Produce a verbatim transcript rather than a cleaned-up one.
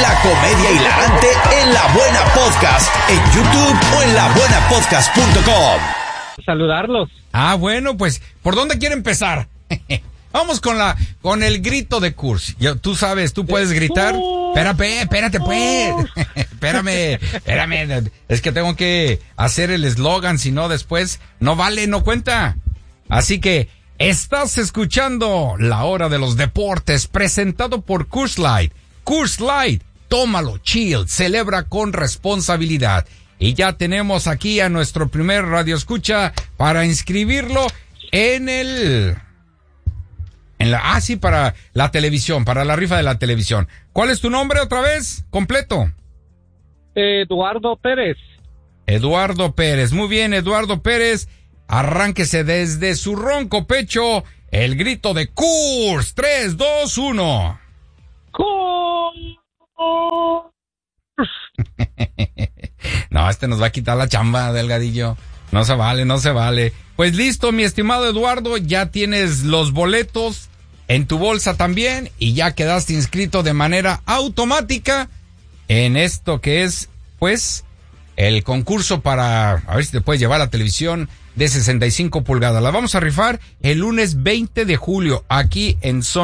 La comedia hilarante en La Buena Podcast, en YouTube o en la buena podcast punto com. Saludarlos. Ah, bueno, pues, ¿por dónde quiere empezar? Vamos con la, con el grito de Kurz. Yo, tú sabes, tú puedes gritar. Espérate, espérate, pues. Espérame, espérame. Es que tengo que hacer el eslogan, si no después no vale, no cuenta. Así que, estás escuchando La Hora de los Deportes, presentado por Coors Light. Coors Light, tómalo, chill, celebra con responsabilidad. Y ya tenemos aquí a nuestro primer radioescucha para inscribirlo en el... En la, ah, sí, para la televisión, para la rifa de la televisión. ¿Cuál es tu nombre otra vez? Completo. Eduardo Pérez. Eduardo Pérez. Muy bien, Eduardo Pérez. Arránquese desde su ronco pecho el grito de Kurz. tres, dos, uno. ¡Kurz! No, este nos va a quitar la chamba, Delgadillo. No se vale, no se vale. Pues listo, mi estimado Eduardo, ya tienes los boletos en tu bolsa también y ya quedaste inscrito de manera automática en esto que es, pues, el concurso para, a ver si te puedes llevar la televisión de sesenta y cinco pulgadas. La vamos a rifar el lunes veinte de julio aquí en Zona.